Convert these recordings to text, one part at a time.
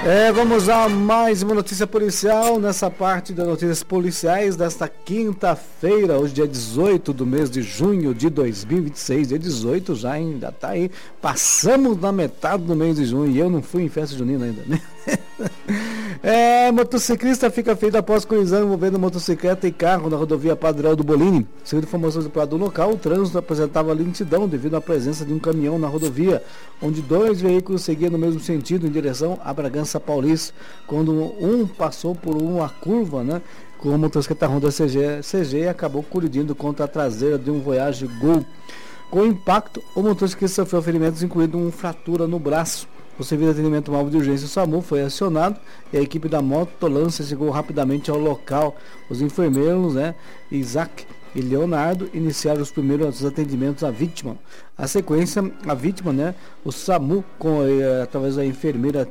Vamos a mais uma notícia policial, nessa parte das notícias policiais desta quinta-feira, hoje dia 18 do mês de junho de 2026, dia 18 já ainda tá aí, passamos na metade do mês de junho e eu não fui em festa junina ainda, né? Motociclista fica ferido após colisão envolvendo motocicleta e carro na rodovia Padre Aldo Bolini. Segundo informações do local, o trânsito apresentava lentidão devido à presença de um caminhão na rodovia, onde dois veículos seguiam no mesmo sentido em direção a Bragança Paulista. Quando um passou por uma curva, né, com a motocicleta Honda CG acabou colidindo contra a traseira de um Voyage Gol. Com o impacto, o motociclista sofreu ferimentos, incluindo uma fratura no braço. O serviço de atendimento móvel de urgência, o SAMU, foi acionado e a equipe da motolância chegou rapidamente ao local. Os enfermeiros, Isaac e Leonardo, iniciaram os primeiros atendimentos à vítima. A sequência, a vítima, o SAMU, através da enfermeiros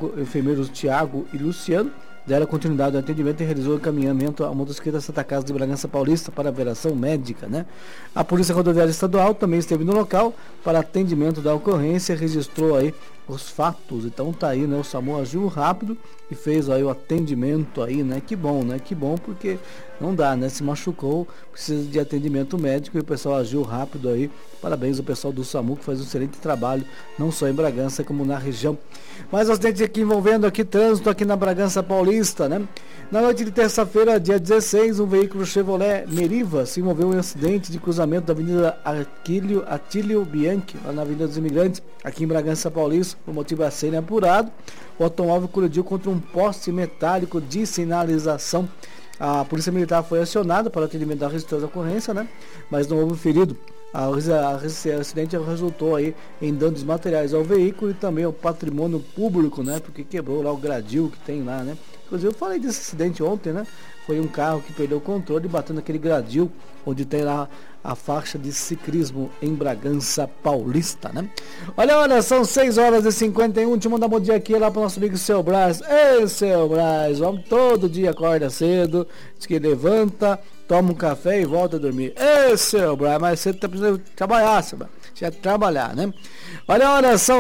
Tiago e Luciano, deram continuidade ao atendimento e realizou o encaminhamento à motocicleta Santa Casa de Bragança Paulista para avaliação médica, A Polícia Rodoviária Estadual também esteve no local para atendimento da ocorrência e registrou aí os fatos. Então tá aí, o SAMU agiu rápido e fez aí o atendimento aí, Que bom, Que bom, porque não dá, Se machucou, precisa de atendimento médico e o pessoal agiu rápido aí. Parabéns ao pessoal do SAMU, que faz um excelente trabalho, não só em Bragança, como na região. Mais acidentes aqui envolvendo trânsito aqui na Bragança Paulista, Na noite de terça-feira, dia 16, um veículo Chevrolet Meriva se envolveu em um acidente de cruzamento da Avenida Atílio Bianchi, lá na Avenida dos Imigrantes, aqui em Bragança Paulista. Por motivo a serem apurado, o automóvel colidiu contra um poste metálico de sinalização. A Polícia Militar foi acionada para o atendimento da registrada da ocorrência, mas não houve ferido. Esse acidente resultou aí em danos materiais ao veículo e também ao patrimônio público, porque quebrou lá o gradil que tem lá, Inclusive eu falei desse acidente ontem, Foi um carro que perdeu o controle e bateu naquele gradil onde tem lá a faixa de ciclismo em Bragança Paulista, Olha, são 6h51, deixa eu mandar um bom dia aqui lá para o nosso amigo Seu Brás. Ei, Seu Brás, o homem todo dia acorda cedo, diz que levanta, toma um café e volta a dormir. Ei, Seu Brás, mas você tá precisando trabalhar, Seu Brás. Já trabalhar, Olha, são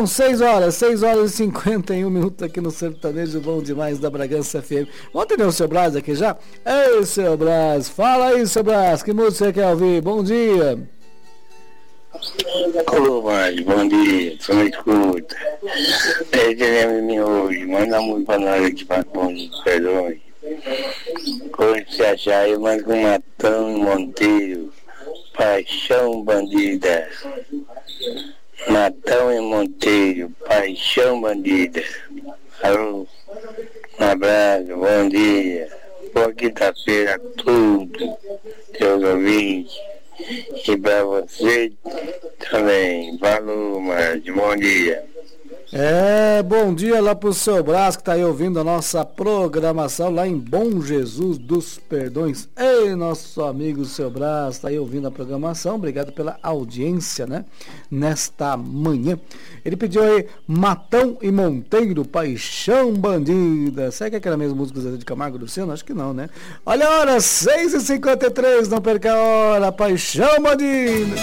6h51 aqui no Sertanejo Bom Demais da Bragança FM. Vamos atender o Seu Brás aqui já? Ei, Seu Brás, fala aí, Seu Brás, que música você quer ouvir? Bom dia. Ô, Márcio, bom dia, só me escuta. Hoje, manda muito pra nós aqui pra Conde dos Perdões. Hoje, se achar, eu mando com Matão Monteiro, Paixão Bandida. Matão e Monteiro, Paixão Bandida. Alô, um abraço, bom dia. Boa quinta-feira a todos, seus ouvintes. E pra você também. Falou, Márcio, bom dia. Bom dia lá pro Seu Brás, que tá aí ouvindo a nossa programação lá em Bom Jesus dos Perdões. Ei, nosso amigo Seu Brás, tá aí ouvindo a programação, obrigado pela audiência, nesta manhã. Ele pediu aí Matão e Monteiro, Paixão Bandida. Será que é aquela mesma música de Camargo e Luciano? Acho que não, Olha a hora, 6h53, não perca a hora, Paixão Bandida.